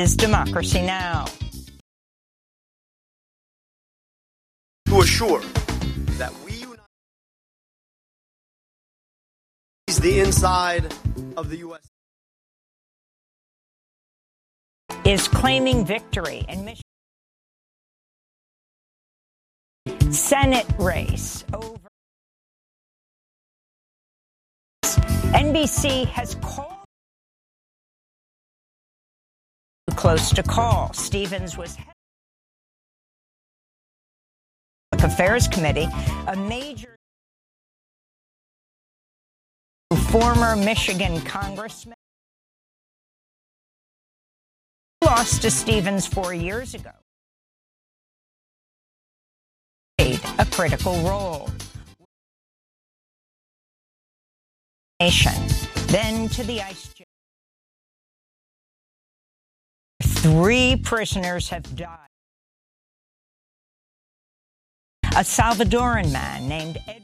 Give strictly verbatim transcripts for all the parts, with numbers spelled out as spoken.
is Democracy Now! To assure that we unite the inside of the U S is claiming victory in Michigan Senate race over. N B C has called close to call. Stevens was head of the Affairs Committee, a major former Michigan congressman lost to Stevens four years ago. Played a critical role. Nation, then to the ice jail. Three prisoners have died. A Salvadoran man named Ed.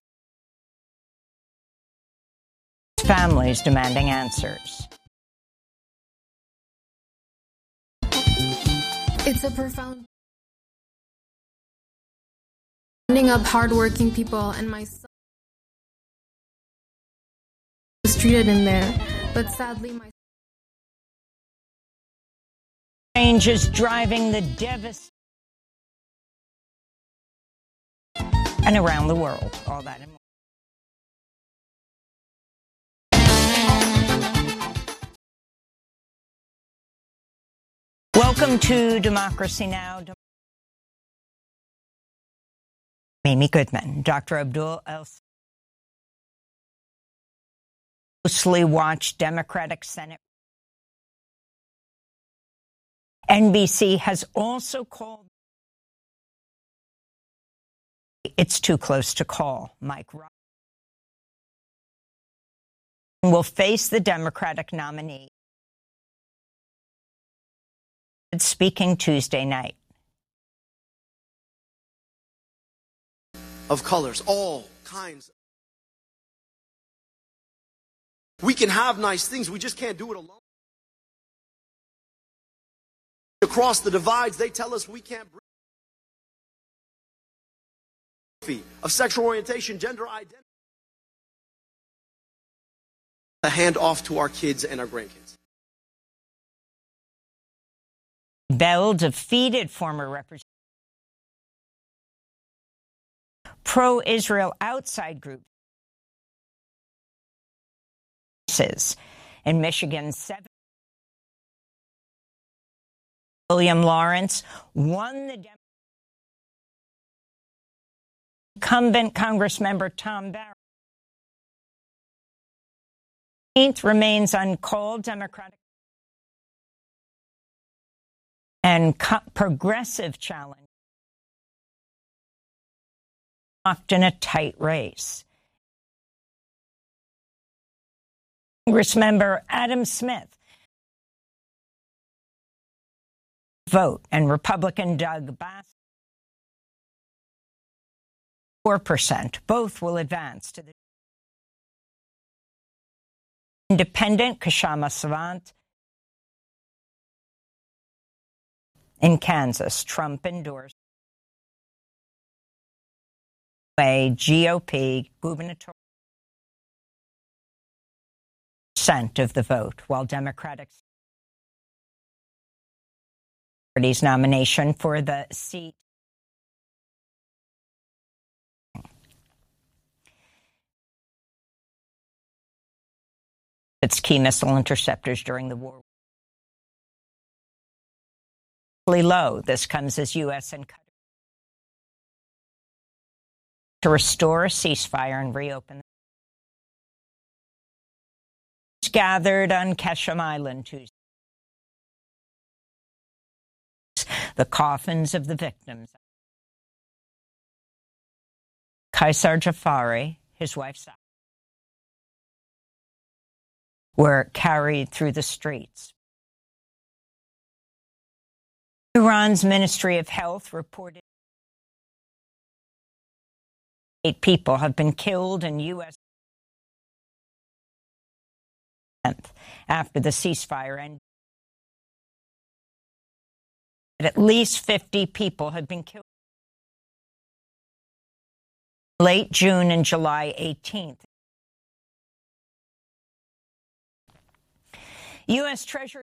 Families demanding answers. It's a profound ending up hardworking people, and my son was treated in there, but sadly my change is driving the devastation and around the world. All that and more. Welcome to Democracy Now! Amy Goodman, Doctor Abdul El closely watched Democratic Senate. N B C has also called it's too close to call. Mike Ryan will face the Democratic nominee speaking Tuesday night. of colors, all kinds. We can have nice things, we just can't do it alone. Across the divides, they tell us we can't breathe. Of sexual orientation, gender identity. A hand off to our kids and our grandkids. Bell defeated former representative pro-Israel outside group in Michigan. Seven. William Lawrence won the Democratic incumbent Congressmember Tom Barrett. eighteenth remains uncalled. Democratic and co- progressive challenge locked in a tight race. Congressmember Adam Smith vote and Republican Doug Bass four percent. Both will advance to the independent Kshama Sawant in Kansas. Trump endorsed a G O P gubernatorial percent of the vote, while Democratic Party's nomination for the seat its key missile interceptors during the war. Low. This comes as U S and Qatar to restore a ceasefire and reopen. Gathered on Keshem Island Tuesday. The coffins of the victims. Qaisar Jafari, his wife, Sarah, were carried through the streets. Iran's Ministry of Health reported eight people have been killed in U S after the ceasefire ended. At least fifty people had been killed late June and July eighteenth. U S. Treasury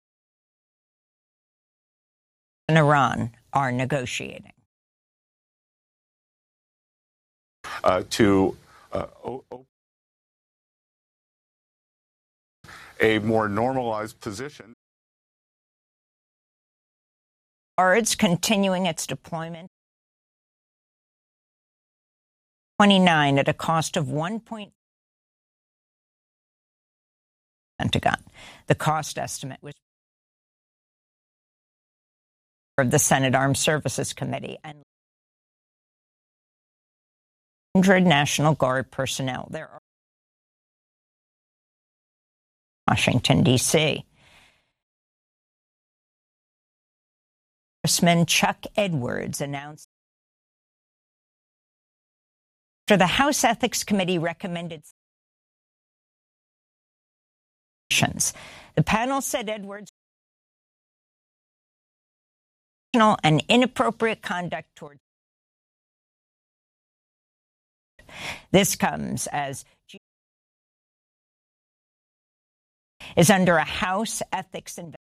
and Iran are negotiating. Uh, to uh, o- o- a more normalized position. It's continuing its deployment. twenty-nine at a cost of one point. Pentagon. The cost estimate was of the Senate Armed Services Committee and one hundred National Guard personnel. There are Washington, D C Congressman Chuck Edwards announced after the House Ethics Committee recommended the panel said Edwards and inappropriate conduct towards this comes as is under a House ethics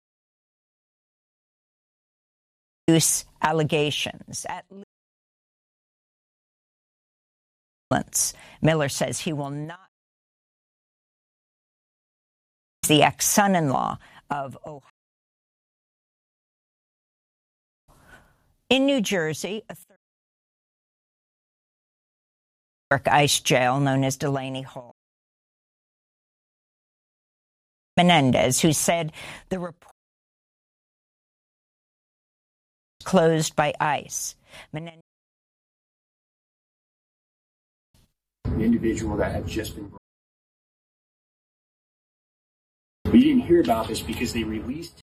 investigation allegations at least. Miller says he will not. The ex-son-in-law of Ohio. In New Jersey, a third York ICE jail known as Delaney Hall. Menendez, who said the report was closed by ICE. Menendez, an individual that had just been brought. We didn't hear about this because they released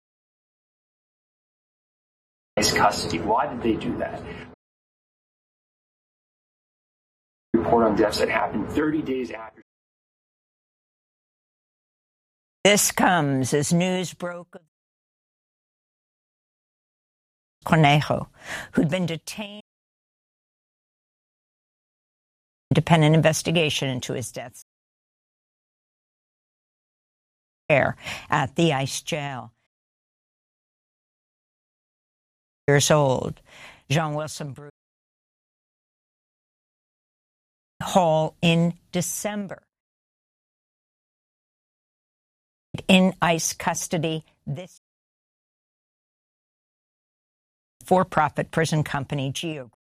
ICE custody. Why did they do that? Report on deaths that happened thirty days after. This comes as news broke of Conejo, who'd been detained. Independent investigation into his death at the ICE jail. Years old, John Wilson Bruce Hall in December. In ICE custody, this for-profit prison company, Geo,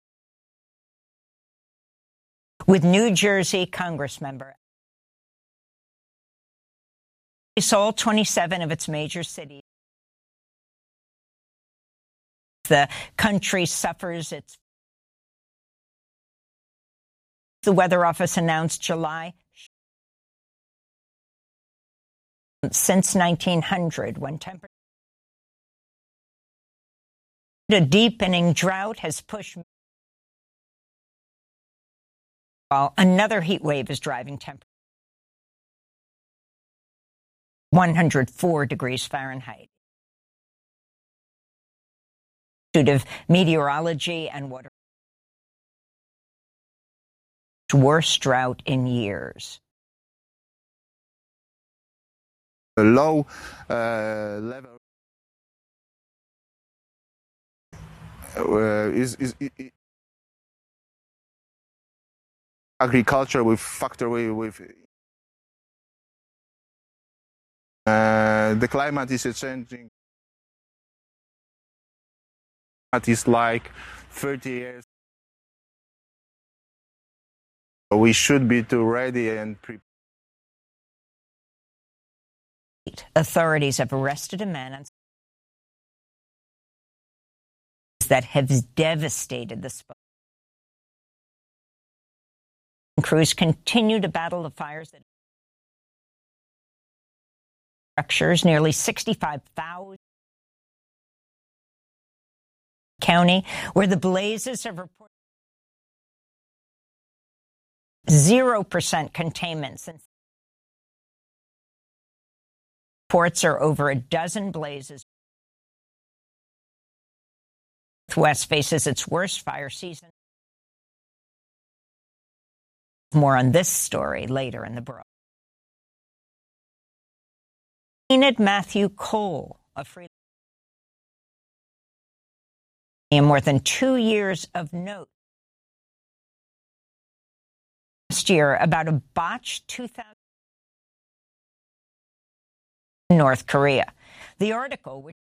with New Jersey Congressmember. All twenty-seven of its major cities. The country suffers its. The Weather Office announced July since nineteen hundred, when temperature. A deepening drought has pushed. While another heat wave is driving temperature. one hundred four degrees Fahrenheit. Institute of Meteorology and Water. Worst drought in years. The low uh, level uh, is, is, is agriculture with factory with. Uh, the climate is changing. It is like thirty years. We should be too ready and prepared. Authorities have arrested a man that has devastated the spot. Crews continue to battle the fires that structures nearly sixty-five thousand county, where the blazes have reported zero percent containment since reports are over a dozen blazes Northwest faces its worst fire season. More on this story later in the broadcast. Matthew Cole, a free in more than two years of note last year about a botched two thousand in North Korea. The article, which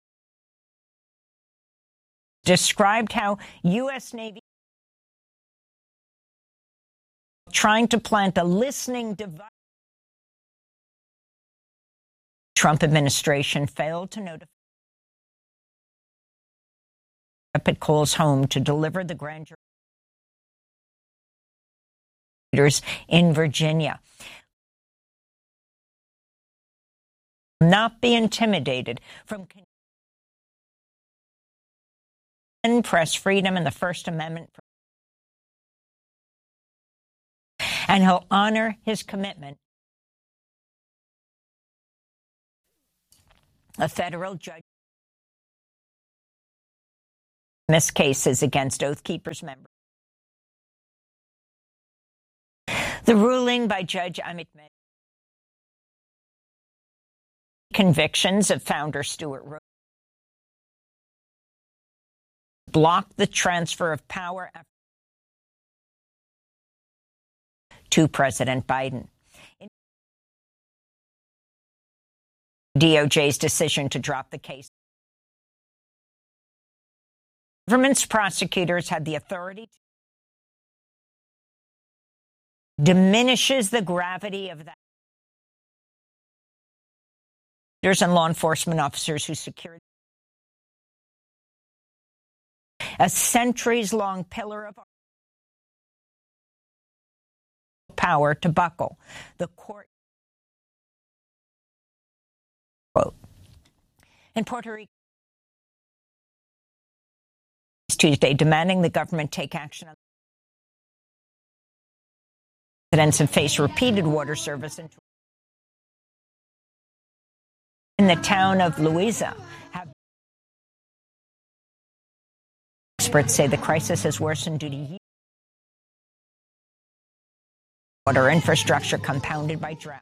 described how U S Navy trying to plant a listening device. Trump administration failed to notify at Cole's home to deliver the grand jury leaders in Virginia. Not be intimidated from press freedom and the First Amendment, and he'll honor his commitment. A federal judge dismissed cases against Oath Keepers members. The ruling by Judge Amit Mehta convictions of founder Stuart Rhodes blocked the transfer of power to President Biden. D O J's decision to drop the case. Government's prosecutors had the authority to diminishes the gravity of that. There's and law enforcement officers who secured a centuries-long pillar of power to buckle. The court. Quote. In Puerto Rico, Tuesday, demanding the government take action on residents have faced repeated water service in the town of Louisa. Have experts say the crisis has worsened due to years of water infrastructure compounded by drought.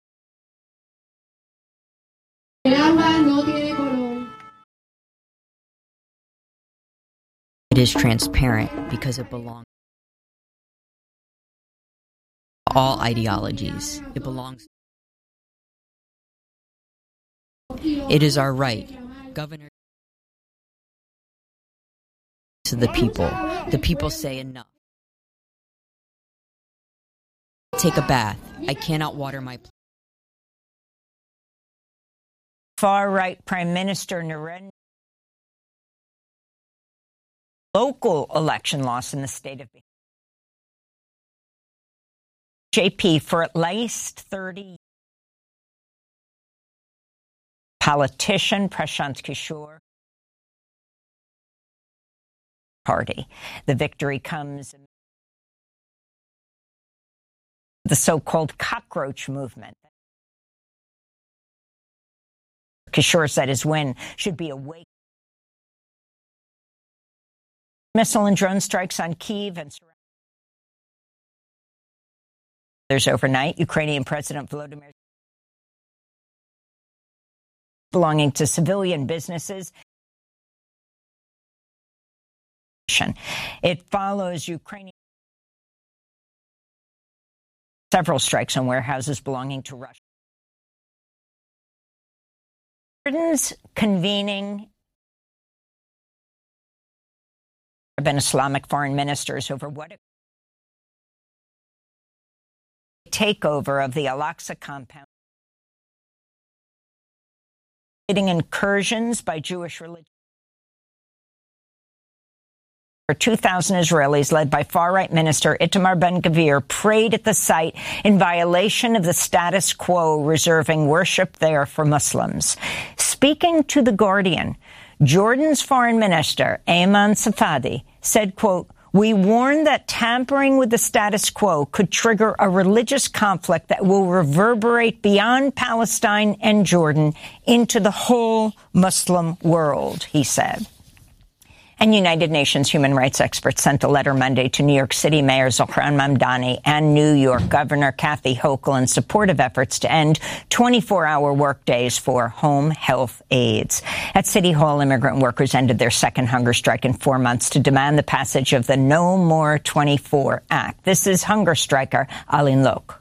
It is transparent because it belongs to all ideologies. It belongs. It is our right. Governor to the people. The people say enough. Take a bath. I cannot water my plant. Far-right Prime Minister Narendra local election loss in the state of J P for at least thirty years. Politician Prashant Kishore party. The victory comes in the so-called cockroach movement. Kishore said his win should be a wake. Missile and drone strikes on Kyiv and there's overnight. Ukrainian President Volodymyr belonging to civilian businesses. It follows Ukrainian several strikes on warehouses belonging to Russia. Jordan's convening Arab and Islamic foreign ministers over what a takeover of the Al-Aqsa compound, incursions by Jewish religion. For two thousand Israelis led by far-right minister Itamar Ben-Gvir prayed at the site in violation of the status quo, reserving worship there for Muslims. Speaking to The Guardian, Jordan's foreign minister, Ayman Safadi, said, quote, "We warn that tampering with the status quo could trigger a religious conflict that will reverberate beyond Palestine and Jordan into the whole Muslim world," he said. And United Nations human rights experts sent a letter Monday to New York City Mayor Zohran Mamdani and New York Governor Kathy Hochul in support of efforts to end twenty-four hour workdays for home health aides. At City Hall, immigrant workers ended their second hunger strike in four months to demand the passage of the No More twenty-four Act. This is hunger striker Alin Lok.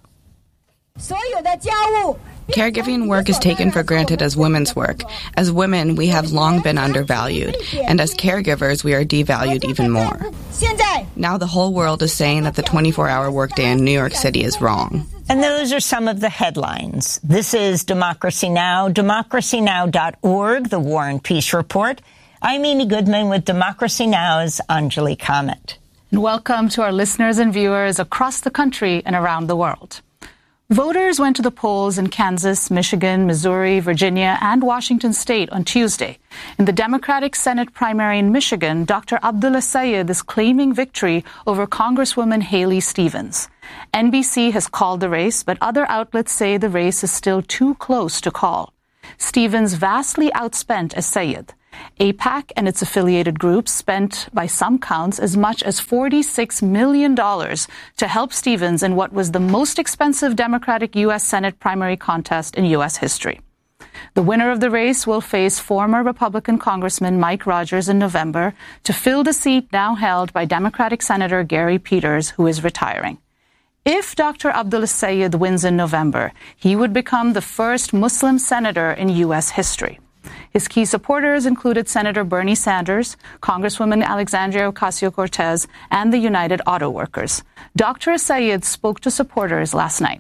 Caregiving work is taken for granted as women's work. As women, we have long been undervalued, and as caregivers, we are devalued even more. Now the whole world is saying that the twenty-four hour workday in New York City is wrong. And those are some of the headlines. This is Democracy Now!, democracy now dot org, the War and Peace Report. I'm Amy Goodman with Democracy Now!'s Anjali Kamat. And welcome to our listeners and viewers across the country and around the world. Voters went to the polls in Kansas, Michigan, Missouri, Virginia, and Washington state on Tuesday. In the Democratic Senate primary in Michigan, Doctor Abdullah Sayed is claiming victory over Congresswoman Haley Stevens. N B C has called the race, but other outlets say the race is still too close to call. Stevens vastly outspent as Sayed. AIPAC and its affiliated groups spent, by some counts, as much as forty-six million dollars to help Stevens in what was the most expensive Democratic U S Senate primary contest in U S history. The winner of the race will face former Republican Congressman Mike Rogers in November to fill the seat now held by Democratic Senator Gary Peters, who is retiring. If Doctor Abdullah Sayed wins in November, he would become the first Muslim senator in U S history. His key supporters included Senator Bernie Sanders, Congresswoman Alexandria Ocasio-Cortez, and the United Auto Workers. Doctor Sayed spoke to supporters last night.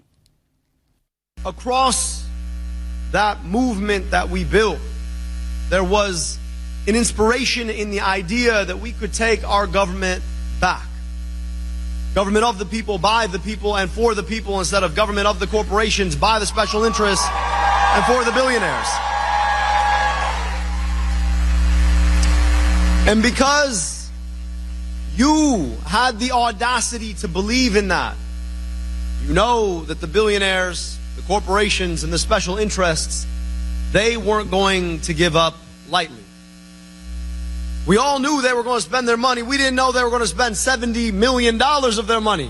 Across that movement that we built, there was an inspiration in the idea that we could take our government back. Government of the people, by the people, and for the people, instead of government of the corporations, by the special interests, and for the billionaires. And because you had the audacity to believe in that, you know that the billionaires, the corporations, and the special interests, they weren't going to give up lightly. We all knew they were going to spend their money. We didn't know they were going to spend seventy million dollars of their money.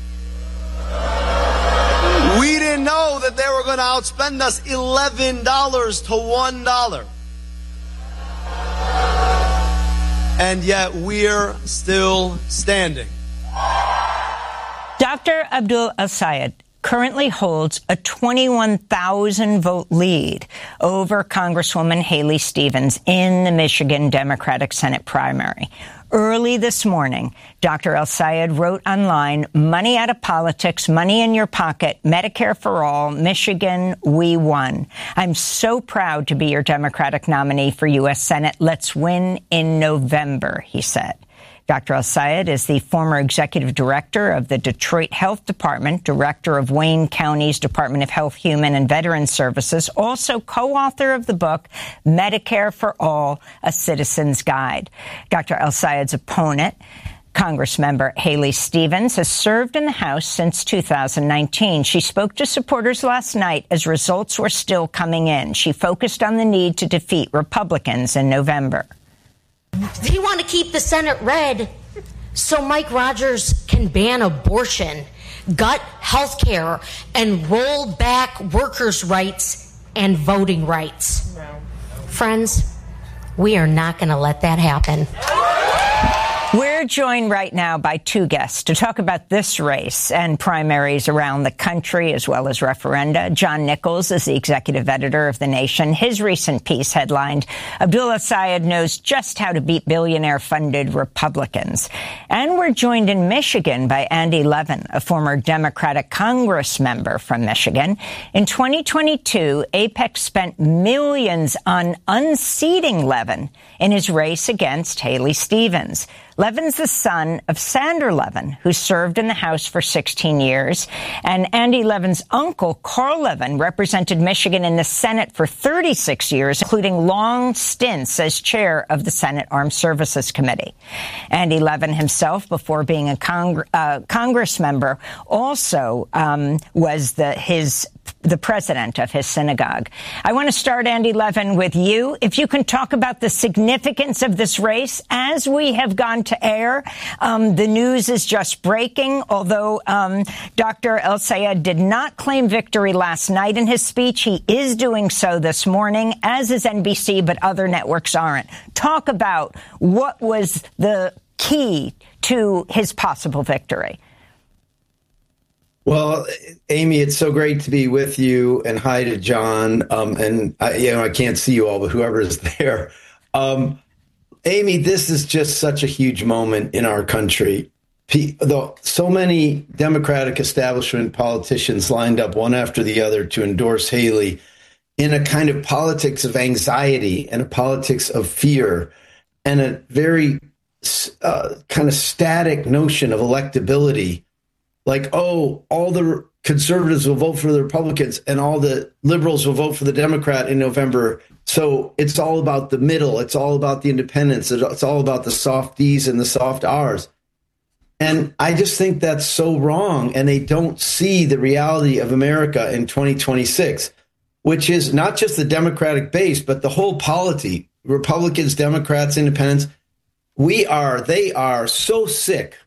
We didn't know that they were going to outspend us eleven dollars to one dollar. And yet we're still standing. Doctor Abdul Sayed currently holds a twenty-one thousand vote lead over Congresswoman Haley Stevens in the Michigan Democratic Senate primary. Early this morning, Doctor El-Sayed wrote online, "Money out of politics, money in your pocket, Medicare for all, Michigan, we won. I'm so proud to be your Democratic nominee for U S Senate. Let's win in November," he said. Doctor El-Sayed is the former executive director of the Detroit Health Department, director of Wayne County's Department of Health, Human and Veterans Services, also co-author of the book Medicare for All, A Citizen's Guide. Doctor El-Sayed's opponent, Congressmember Haley Stevens, has served in the House since two thousand nineteen. She spoke to supporters last night as results were still coming in. She focused on the need to defeat Republicans in November. They want to keep the Senate red so Mike Rogers can ban abortion, gut health care, and roll back workers' rights and voting rights. No. Friends, we are not going to let that happen. We're joined right now by two guests to talk about this race and primaries around the country, as well as referenda. John Nichols is the executive editor of The Nation. His recent piece headlined, "Abdullah Sayed Knows Just How to Beat Billionaire-Funded Republicans." And we're joined in Michigan by Andy Levin, a former Democratic Congress member from Michigan. In twenty twenty-two, AIPAC spent millions on unseating Levin in his race against Haley Stevens. Levin's the son of Sander Levin, who served in the House for sixteen years. And Andy Levin's uncle, Carl Levin, represented Michigan in the Senate for thirty-six years, including long stints as chair of the Senate Armed Services Committee. Andy Levin himself, before being a Cong- uh, Congress member, also um, was the his the president of his synagogue. I want to start, Andy Levin, with you. If you can talk about the significance of this race as we have gone to air. Um, the news is just breaking, although um, Doctor El-Sayed did not claim victory last night in his speech. He is doing so this morning, as is N B C, but other networks aren't. Talk about what was the key to his possible victory. Well, Amy, it's so great to be with you, and hi to John. Um, and I, you know, I can't see you all, but whoever is there. Um, Amy, this is just such a huge moment in our country. So many Democratic establishment politicians lined up one after the other to endorse Haley in a kind of politics of anxiety and a politics of fear and a very uh, kind of static notion of electability. Like, oh, all the conservatives will vote for the Republicans and all the liberals will vote for the Democrat in November. So it's all about the middle. It's all about the independents. It's all about the soft D's and the soft R's. And I just think that's so wrong. And they don't see the reality of America in twenty twenty-six, which is not just the Democratic base, but the whole polity, Republicans, Democrats, independents. We are, they are so sick